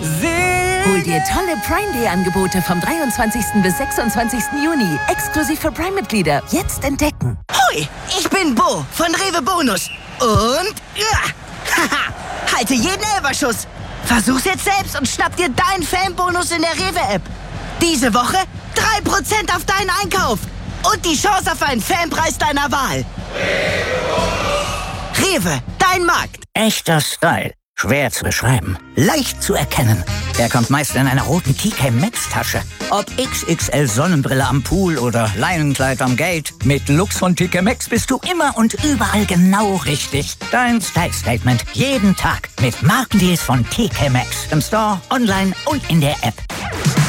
Hol dir tolle Prime Day Angebote vom 23. bis 26. Juni. Exklusiv für Prime-Mitglieder. Jetzt entdecken. Hoi, ich bin Bo von Rewe Bonus. Und halte jeden Elberschuss. Versuch's jetzt selbst und schnapp dir deinen Fanbonus in der Rewe-App. Diese Woche 3% auf deinen Einkauf. Und die Chance auf einen Fanpreis deiner Wahl. Rewe, dein Markt. Echter Style. Schwer zu beschreiben. Leicht zu erkennen. Er kommt meist in einer roten TK Maxx Tasche. Ob XXL Sonnenbrille am Pool oder Leinenkleid am Gate. Mit Lux von TK Maxx bist du immer und überall genau richtig. Dein Style Statement jeden Tag mit Markendeals von TK Maxx. Im Store, online und in der App.